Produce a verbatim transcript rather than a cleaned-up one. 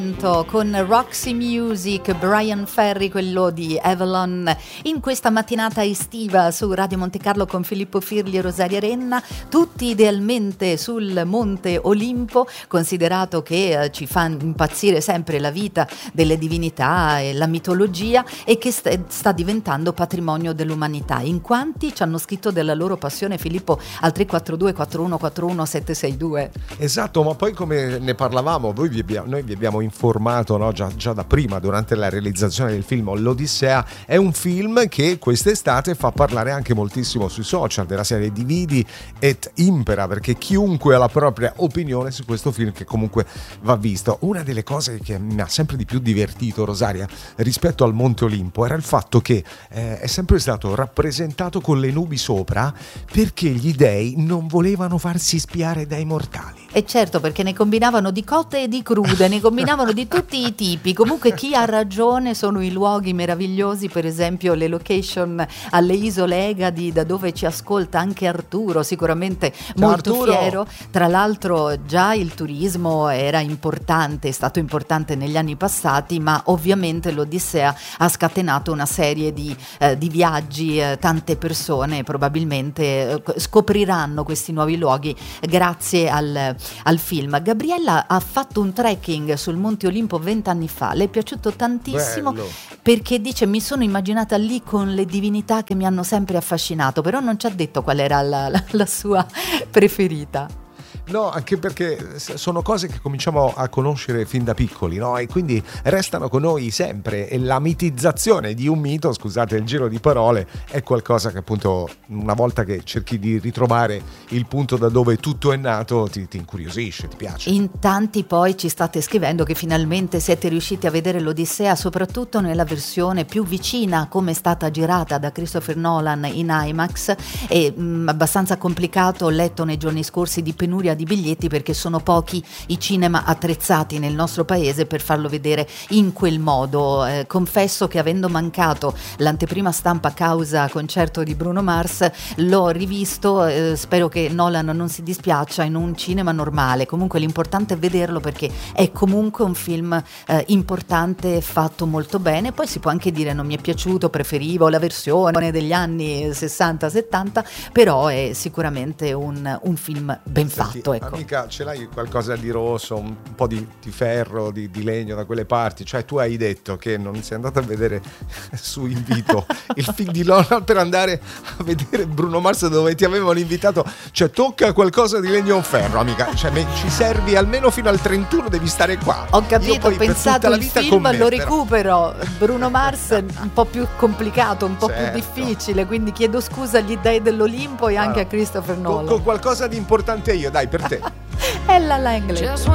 Con Roxy Music, Brian Ferry, quello di Avalon, in questa mattinata estiva su Radio Monte Carlo con Filippo Firli e Rosaria Renna, tutti idealmente sul Monte Olimpo, considerato che eh, ci fa impazzire sempre la vita delle divinità e la mitologia, e che st- sta diventando patrimonio dell'umanità. In quanti ci hanno scritto della loro passione, Filippo, al tre quattro due quattro uno quattro uno sette sei due. Esatto, ma poi come ne parlavamo, voi vi abbiamo, noi vi abbiamo informato, no, già, già da prima, durante la realizzazione del film L'Odissea. È un film che quest'estate fa parlare anche moltissimo sui social, della serie Dividi et Impera, perché chiunque ha la propria opinione su questo film che comunque va visto. Una delle cose che mi ha sempre di più divertito, Rosaria, rispetto al Monte Olimpo era il fatto che eh, è sempre stato rappresentato con le nubi sopra, perché gli dei non volevano farsi spiare dai mortali. E certo, perché ne combinavano di cotte e di crude, ne combinavano di tutti i tipi. Comunque chi ha ragione sono i luoghi meravigliosi, per esempio le location alle Isole Egadi, da dove ci ascolta anche Arturo, sicuramente Ciao molto Arturo. fiero. Tra l'altro già il turismo era importante, è stato importante negli anni passati, ma ovviamente l'Odissea ha scatenato una serie di, eh, di viaggi, eh, tante persone probabilmente eh, scopriranno questi nuovi luoghi grazie al al film. Gabriella ha fatto un trekking sul Monte Olimpo vent'anni fa, le è piaciuto tantissimo. Bello. Perché dice: mi sono immaginata lì con le divinità che mi hanno sempre affascinato, però non ci ha detto qual era la, la, la sua preferita. No, anche perché sono cose che cominciamo a conoscere fin da piccoli, no? E quindi restano con noi sempre, e la mitizzazione di un mito, scusate il giro di parole, è qualcosa che appunto una volta che cerchi di ritrovare il punto da dove tutto è nato ti, ti incuriosisce, ti piace. In tanti poi ci state scrivendo che finalmente siete riusciti a vedere l'Odissea, soprattutto nella versione più vicina a come è stata girata da Christopher Nolan in IMAX. È mh, abbastanza complicato, ho letto nei giorni scorsi di penuria di biglietti perché sono pochi i cinema attrezzati nel nostro paese per farlo vedere in quel modo. Eh, confesso che avendo mancato l'anteprima stampa a causa concerto di Bruno Mars, l'ho rivisto, eh, spero che Nolan non si dispiaccia, in un cinema normale. Comunque l'importante è vederlo, perché è comunque un film eh, importante, fatto molto bene. Poi si può anche dire non mi è piaciuto, preferivo la versione degli anni sessanta settanta, però è sicuramente un, un film ben Senti, fatto, ecco. Amica, ce l'hai qualcosa di rosso, un po' di, di ferro, di, di legno da quelle parti? Cioè tu hai detto che non sei andata a vedere su invito il film di Nolan per andare a vedere Bruno Mars dove ti avevano invitato. Cioè tocca qualcosa di legno o ferro, amica. Cioè me, ci servi almeno fino al trentuno, devi stare qua. Ho capito, ho pensato il film me, lo però. recupero. Bruno Mars è un po' più complicato, un po' Certo. più difficile, quindi chiedo scusa agli dei dell'Olimpo e anche Allora, a Christopher con, Nolan. con qualcosa di importante io, dai, per te. Ella Langley.